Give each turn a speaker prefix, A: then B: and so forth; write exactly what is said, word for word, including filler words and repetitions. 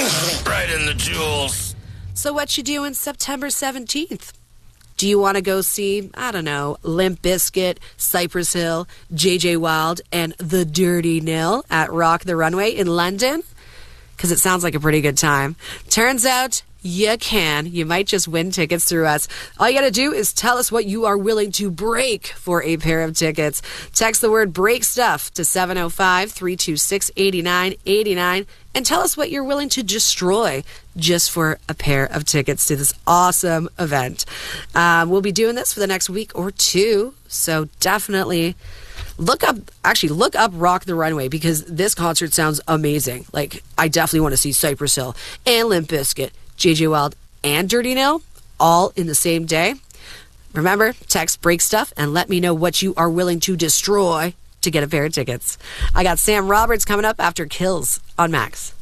A: Right in the jewels.
B: So what you doing September seventeenth? Do you want to go see, I don't know, Limp Bizkit, Cypress Hill, J J Wild, and The Dirty Nil at Rock the Runway in London? Because it sounds like a pretty good time. Turns out you can. You might just win tickets through us. All you got to do is tell us what you are willing to break for a pair of tickets. Text the word break stuff to seven oh five, three two six, eight nine eight nine and tell us what you're willing to destroy just for a pair of tickets to this awesome event. Um, we'll be doing this for the next week or two, so definitely look up, actually look up Rock the Runway, because this concert sounds amazing. Like, I definitely want to see Cypress Hill and Limp Bizkit, J J Wild, and Dirty Nil all in the same day. Remember, text break stuff and let me know what you are willing to destroy to get a pair of tickets. I got Sam Roberts coming up after Kills on Max.